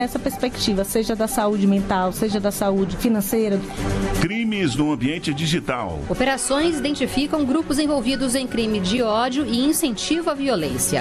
Essa perspectiva, seja da saúde mental, seja da saúde financeira. Crimes no ambiente digital. Operações identificam grupos envolvidos em crime de ódio e incentivo à violência.